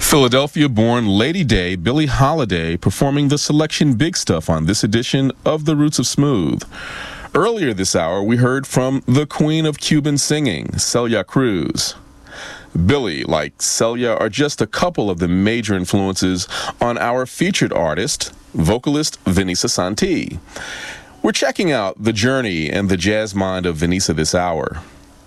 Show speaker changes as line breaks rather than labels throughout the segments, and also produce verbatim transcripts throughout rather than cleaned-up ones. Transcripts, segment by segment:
Philadelphia-born Lady Day, Billie Holiday, performing the selection Big Stuff on this edition of The Roots of Smooth. Earlier this hour, we heard from the queen of Cuban singing, Celia Cruz. Billie, like Celia, are just a couple of the major influences on our featured artist, vocalist Vanessa Santi. We're checking out the journey and the jazz mind of Vanessa this hour.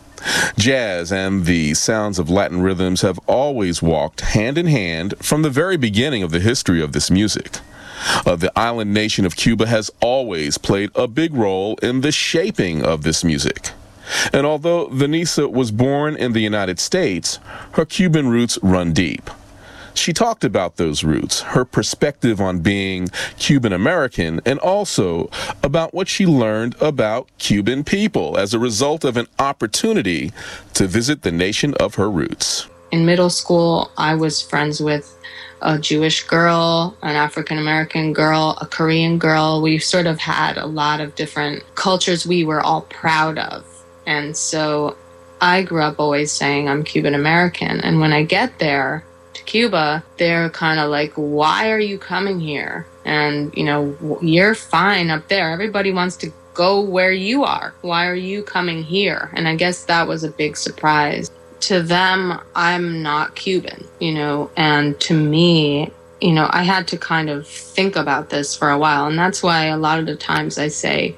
Jazz and the sounds of Latin rhythms have always walked hand in hand from the very beginning of the history of this music. Uh, the island nation of Cuba has always played a big role in the shaping of this music. And although Vanessa was born in the United States, her Cuban roots run deep. She talked about those roots, her perspective on being Cuban American, and also about what she learned about Cuban people as a result of an opportunity to visit the nation of her roots.
In middle school, I was friends with a Jewish girl, an African American girl, a Korean girl. We sort of had a lot of different cultures we were all proud of. And so I grew up always saying I'm Cuban American. And when I get there, to Cuba, they're kind of like, why are you coming here? And, you know, you're fine up there. Everybody wants to go where you are. Why are you coming here? And I guess that was a big surprise. To them, I'm not Cuban, you know, and to me, you know, I had to kind of think about this for a while. And that's why a lot of the times I say,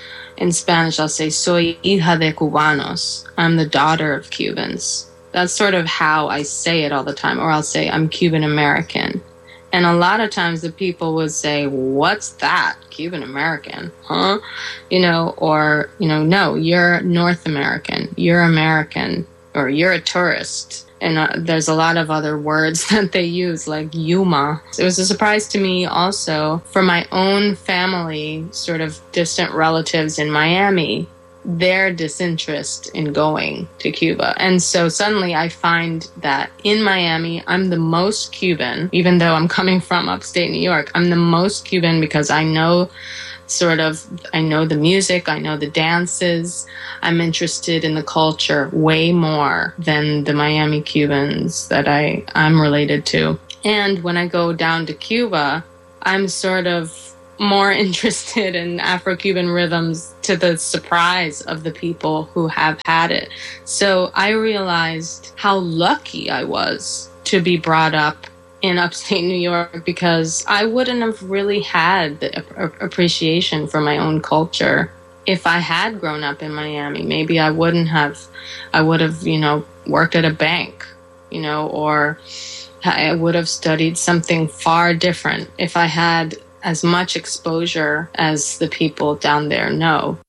in Spanish, I'll say, soy hija de cubanos. I'm the daughter of Cubans. That's sort of how I say it all the time. Or I'll say, I'm Cuban American. And a lot of times the people would say, what's that? Cuban American? Huh? You know, or, you know, no, you're North American. You're American. Or you're a tourist. And uh, there's a lot of other words that they use, like Yuma. It was a surprise to me also for my own family, sort of distant relatives in Miami, their disinterest in going to Cuba. And so suddenly I find that in Miami, I'm the most Cuban, even though I'm coming from upstate New York. I'm the most Cuban because I know sort of, I know the music, I know the dances. I'm interested in the culture way more than the Miami Cubans that I, I'm related to. And when I go down to Cuba, I'm sort of more interested in Afro-Cuban rhythms to the surprise of the people who have had it. So I realized how lucky I was to be brought up in upstate New York, because I wouldn't have really had the appreciation for my own culture if I had grown up in Miami. Maybe I wouldn't have, I would have, you know, worked at a bank, you know, or I would have studied something far different if I had as much exposure as the people down there know.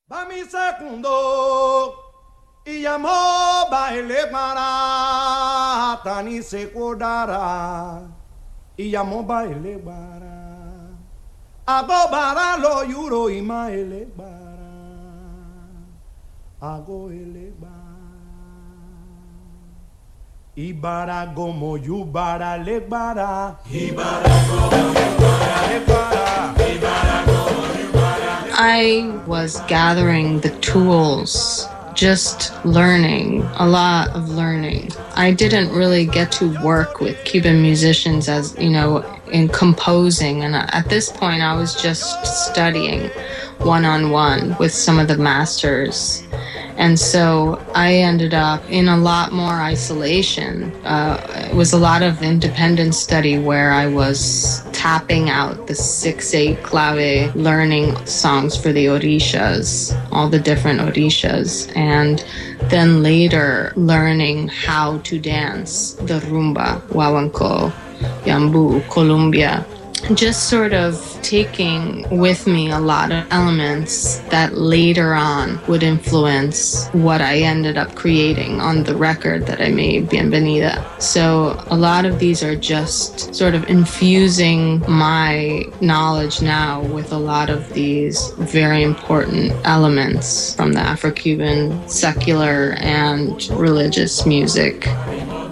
Ibara gomo yubara lebara. Ibara gomo yubara lebara. Ibara gomo yubara.
I was gathering the tools, just learning, a lot of learning. I didn't really get to work with Cuban musicians as, you know, in composing. And at this point, I was just studying one-on-one with some of the masters. And so I ended up in a lot more isolation. Uh, it was a lot of independent study where I was tapping out the six eight clave, learning songs for the orishas, all the different orishas, and then later learning how to dance the rumba, guaguancó, yambu, columbia. Just sort of taking with me a lot of elements that later on would influence what I ended up creating on the record that I made, Bienvenida. So a lot of these are just sort of infusing my knowledge now with a lot of these very important elements from the Afro-Cuban secular and religious music.